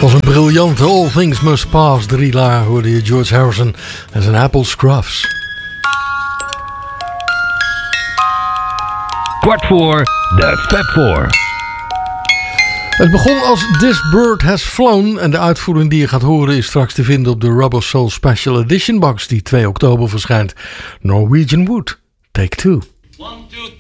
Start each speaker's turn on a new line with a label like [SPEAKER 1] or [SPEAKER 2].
[SPEAKER 1] Was een briljante All Things Must Pass. 3 laag hoorde je George Harrison en zijn Apple Scruffs.
[SPEAKER 2] 4:15, de Fab Four.
[SPEAKER 1] Het begon als This Bird Has Flown en de uitvoering die je gaat horen is straks te vinden op de Rubber Soul Special Edition box die 2 oktober verschijnt. Norwegian Wood, Take 2.
[SPEAKER 3] 1, 2, 3.